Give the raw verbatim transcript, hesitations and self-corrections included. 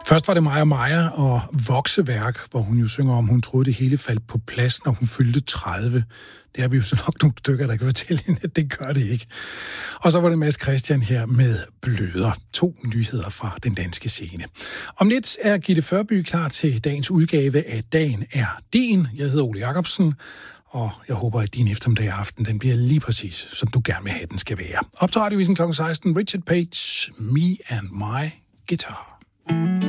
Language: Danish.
Først var det Maja Maja og Vokseværk, hvor hun jo synger om, hun troede, det hele faldt på plads, når hun fyldte tredive. Det har vi jo så nok nogle stykker, der kan fortælle hende, at det gør det ikke. Og så var det Mads Christian her med Bløder. To nyheder fra den danske scene. Om lidt er Gitte Førby klar til dagens udgave af Dagen er din. Jeg hedder Ole Jacobsen, og jeg håber, at din eftermiddag aften, den bliver lige præcis, som du gerne vil have, den skal være. Op til Radiovisen klokken seksten, Richard Page, Me and My Guitar.